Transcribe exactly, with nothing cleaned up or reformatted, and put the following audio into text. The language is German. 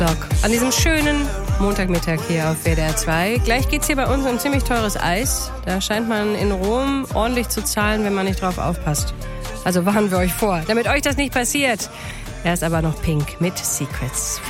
An diesem schönen Montagmittag hier auf W D R zwei. Gleich geht's hier bei uns um ziemlich teures Eis. Da scheint man in Rom ordentlich zu zahlen, wenn man nicht drauf aufpasst. Also warnen wir euch vor, damit euch das nicht passiert. Erst aber noch Pink mit Secrets.